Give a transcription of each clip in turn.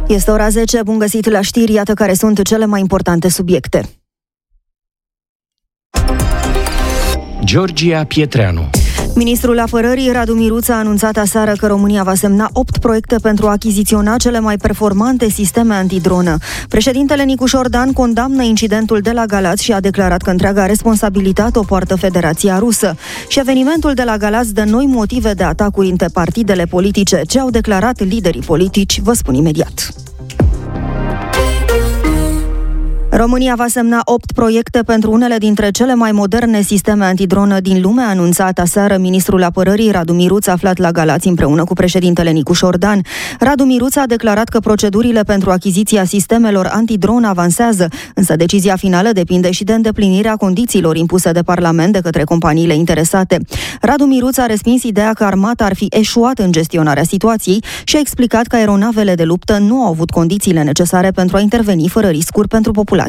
Este ora 10, bun găsit la știri, iată care sunt cele mai importante subiecte. Georgia Pietreanu. Ministrul Apărării Radu Miruță a anunțat aseară că România va semna 8 proiecte pentru a achiziționa cele mai performante sisteme antidronă. Președintele Nicu Șordan condamnă incidentul de la Galați și a declarat că întreaga responsabilitate o poartă Federația Rusă. Și evenimentul de la Galați dă noi motive de atacuri între partidele politice. Ce au declarat liderii politici, vă spun imediat. România va semna 8 proiecte pentru unele dintre cele mai moderne sisteme antidronă din lume, a anunțat aseară ministrul Apărării Radu Miruță, aflat la Galați împreună cu președintele Nicu Șordan. Radu Miruță a declarat că procedurile pentru achiziția sistemelor antidronă avansează, însă decizia finală depinde și de îndeplinirea condițiilor impuse de Parlament de către companiile interesate. Radu Miruță a respins ideea că armata ar fi eșuat în gestionarea situației și a explicat că aeronavele de luptă nu au avut condițiile necesare pentru a interveni fără riscuri pentru populație.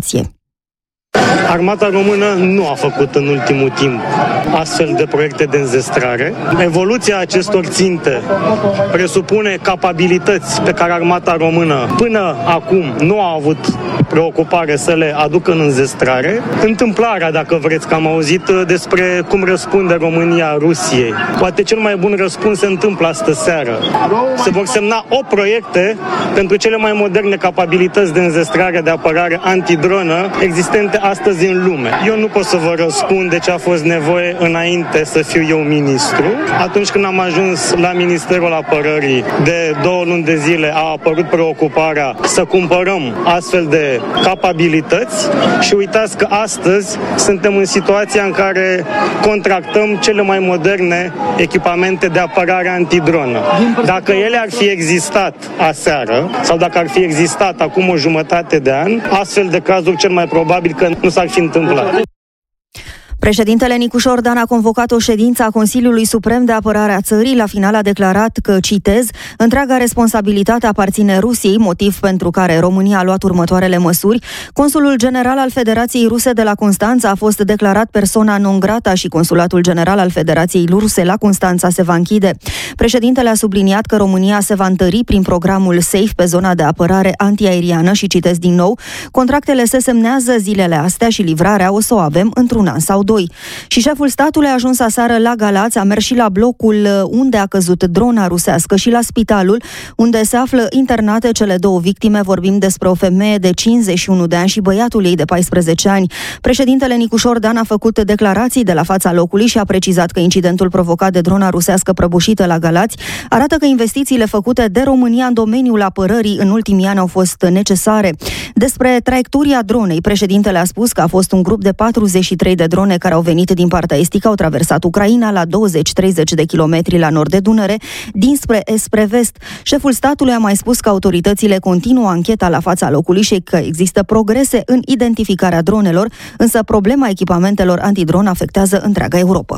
Armata română nu a făcut în ultimul timp astfel de proiecte de înzestrare. Evoluția acestor ținte presupune capabilități pe care armata română până acum nu a avut preocupare să le aducă în înzestrare. Întâmplarea, dacă vreți, că am auzit despre cum răspunde România Rusiei. Poate cel mai bun răspuns se întâmplă astă seară. Se vor semna 8 proiecte pentru cele mai moderne capabilități de înzestrare de apărare antidronă existente astăzi în lume. Eu nu pot să vă răspund de ce a fost nevoie înainte să fiu eu ministru. Atunci când am ajuns la Ministerul Apărării, de 2 luni de zile a apărut preocuparea să cumpărăm astfel de capabilități și uitați că astăzi suntem în situația în care contractăm cele mai moderne echipamente de apărare antidronă. Dacă ele ar fi existat aseară sau dacă ar fi existat acum o jumătate de an, astfel de cazuri cel mai probabil că nu s-ar fi întâmplat. Președintele Nicu Șordan a convocat o ședință a Consiliului Suprem de Apărare a țării. La final a declarat că, citez, întreaga responsabilitate aparține Rusiei, motiv pentru care România a luat următoarele măsuri. Consulul general al Federației Ruse de la Constanța a fost declarat persona non grata și Consulatul general al Federației Ruse la Constanța se va închide. Președintele a subliniat că România se va întări prin programul SAFE pe zona de apărare antiaeriană și, citez din nou, contractele se semnează zilele astea și livrarea o să o avem într-un an sau 2. Și șeful statului a ajuns aseară la Galați, a mers și la blocul unde a căzut drona rusească și la spitalul unde se află internate cele 2 victime. Vorbim despre o femeie de 51 de ani și băiatul ei de 14 ani. Președintele Nicu Șordan a făcut declarații de la fața locului și a precizat că incidentul provocat de drona rusească prăbușită la Galați arată că investițiile făcute de România în domeniul apărării în ultimii ani au fost necesare. Despre traiectoria dronei, președintele a spus că a fost un grup de 43 de drone care au venit din partea estică, au traversat Ucraina la 20-30 de kilometri la nord de Dunăre, dinspre est spre vest. Șeful statului a mai spus că autoritățile continuă ancheta la fața locului și că există progrese în identificarea dronelor, însă problema echipamentelor antidron afectează întreaga Europa.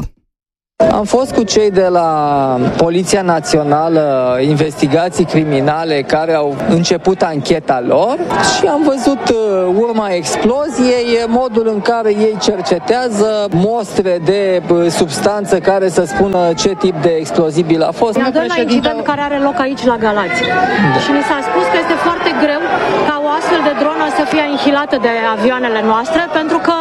Am fost cu cei de la Poliția Națională, investigații criminale, care au început ancheta lor și am văzut urma exploziei, modul în care ei cercetează mostre de substanță care să spună ce tip de explozibil a fost. Ne dăm la incident care are loc aici la Galați. Da. Și mi s-a spus că este foarte greu ca o astfel de dronă să fie anihilată de avioanele noastre, pentru că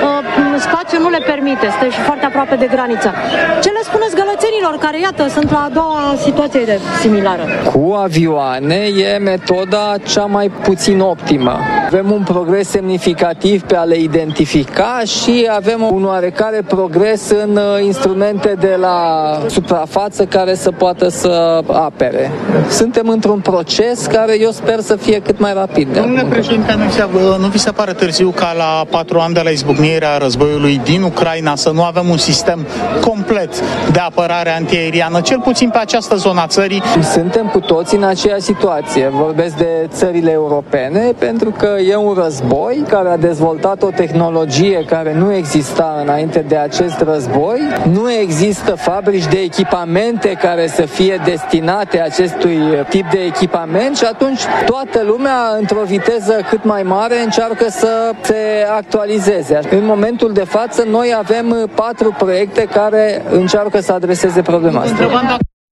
spațiul nu le permite, este și foarte aproape de graniță. Ce le spuneți gălățenilor care, iată, sunt la a doua situație similară? Cu avioane e metoda cea mai puțin optimă. Avem un progres semnificativ pe a le identifica și avem un oarecare progres în instrumente de la suprafață care să poată să apere. Suntem într-un proces care eu sper să fie cât mai rapid. Domnule președinte, nu vi se pare târziu ca la 4 ani de la izbucnirea războiului din Ucraina să nu avem un sistem complet de apărare antiaeriană, cel puțin pe această zonă a țării? Suntem cu toți în aceeași situație. Vorbesc de țările europene, pentru că e un război care a dezvoltat o tehnologie care nu exista înainte de acest război. Nu există fabrici de echipamente care să fie destinate acestui tip de echipament și atunci toată lumea, într-o viteză cât mai mare, încearcă să se actualizeze. În momentul de față, noi avem 4 proiecte care încearcă să adreseze problema asta.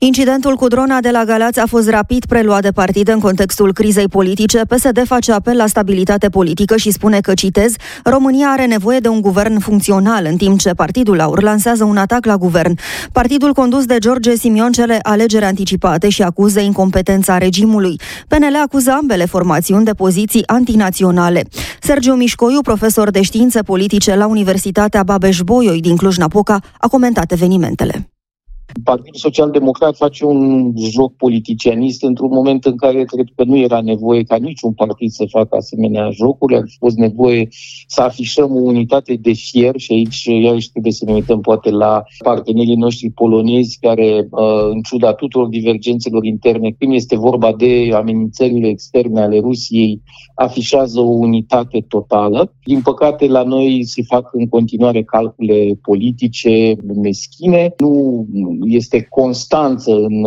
Incidentul cu drona de la Galați a fost rapid preluat de partid în contextul crizei politice. PSD face apel la stabilitate politică și spune că, citez, România are nevoie de un guvern funcțional, în timp ce Partidul Aur lansează un atac la guvern. Partidul condus de George Simion cere alegeri anticipate și acuză incompetența regimului. PNL acuză ambele formațiuni de poziții antinaționale. Sergiu Mișcoiu, profesor de științe politice la Universitatea Babeș-Bolyai din Cluj-Napoca, a comentat evenimentele. Partidul Social-Democrat face un joc politicianist într-un moment în care cred că nu era nevoie ca niciun partid să facă asemenea jocuri. Ar fi fost nevoie să afișăm o unitate de fier și aici iarăși trebuie să ne uităm poate la partenerii noștri polonezi care, în ciuda tuturor divergențelor interne, când este vorba de amenințările externe ale Rusiei, afișează o unitate totală. Din păcate, la noi se fac în continuare calcule politice meschine. Nu este constanță în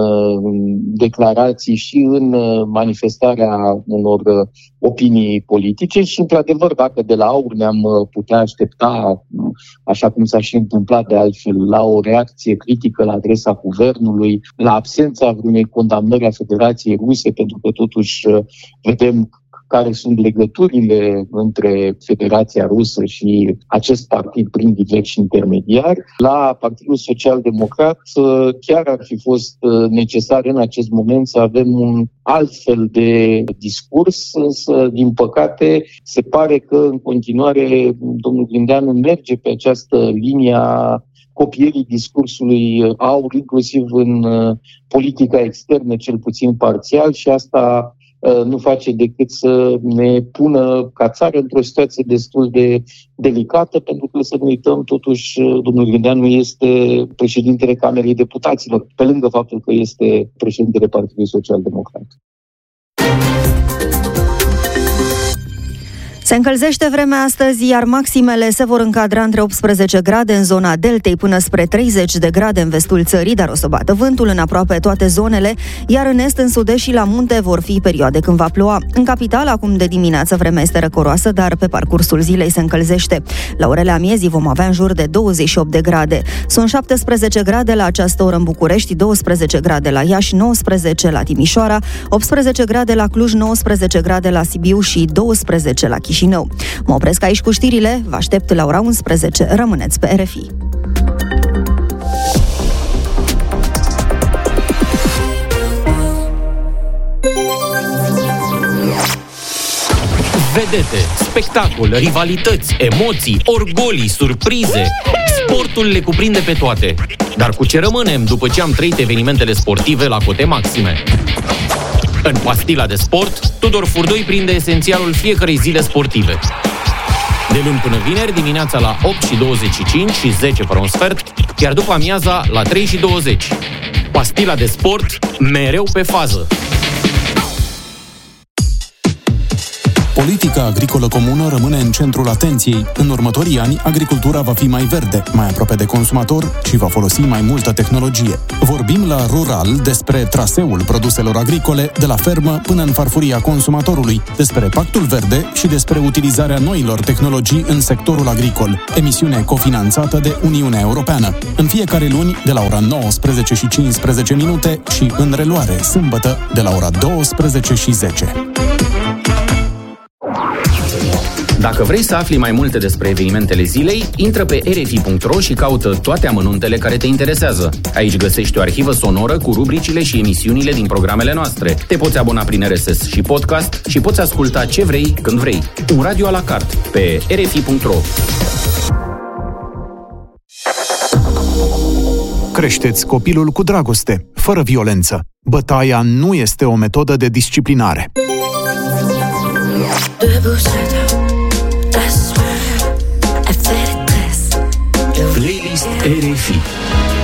declarații și în manifestarea unor opinii politice și, într-adevăr, dacă de la Aur ne-am putea aștepta, așa cum s-a și întâmplat de altfel, la o reacție critică la adresa guvernului, la absența vreunei condamnări a Federației Ruse, pentru că totuși vedem care sunt legăturile între Federația Rusă și acest partid prin diversi intermediari. La Partidul Social-Democrat chiar ar fi fost necesar în acest moment să avem un alt fel de discurs, însă, din păcate, se pare că în continuare domnul Grindeanu merge pe această linie a copierii discursului Aur, inclusiv în politica externă, cel puțin parțial, și asta nu face decât să ne pună ca țară într-o situație destul de delicată, pentru că să nu uităm, totuși, domnul Grindeanu este președintele Camerei Deputaților, pe lângă faptul că este președintele Partidului Social-Democrat. Se încălzește vremea astăzi, iar maximele se vor încadra între 18 grade în zona deltei până spre 30 de grade în vestul țării, dar o să bată vântul în aproape toate zonele, iar în est, în sud-est și la munte vor fi perioade când va ploua. În capital, acum de dimineață, vremea este răcoroasă, dar pe parcursul zilei se încălzește. La orele amiezii vom avea în jur de 28 de grade. Sunt 17 grade la această oră în București, 12 grade la Iași, 19 la Timișoara, 18 grade la Cluj, 19 grade la Sibiu și 12 la Chișinău. Mă opresc aici cu știrile, vă aștept la ora 11, rămâneți pe RFI. Vedete, spectacol, rivalități, emoții, orgolii, surprize. Sportul le cuprinde pe toate. Dar cu ce rămânem după ce am trăit evenimentele sportive la cote maxime? În Pastila de Sport, Tudor Furdoi prinde esențialul fiecărei zile sportive. De luni până vineri, dimineața la 8:25 și 10 fără un sfert, iar după amiaza la 3:20. Pastila de Sport, mereu pe fază. Politica agricolă comună rămâne în centrul atenției. În următorii ani, agricultura va fi mai verde, mai aproape de consumator și va folosi mai multă tehnologie. Vorbim la Rural despre traseul produselor agricole de la fermă până în farfuria consumatorului, despre Pactul Verde și despre utilizarea noilor tehnologii în sectorul agricol. Emisiune cofinanțată de Uniunea Europeană. În fiecare luni, de la ora 19:15 și în reluare, sâmbătă, de la ora 12:10. Dacă vrei să afli mai multe despre evenimentele zilei, intră pe rfi.ro și caută toate amănuntele care te interesează. Aici găsești o arhivă sonoră cu rubricile și emisiunile din programele noastre. Te poți abona prin RSS și podcast și poți asculta ce vrei, când vrei. Un radio à la carte pe rfi.ro. Creșteți copilul cu dragoste, fără violență. Bătaia nu este o metodă de disciplinare. Debout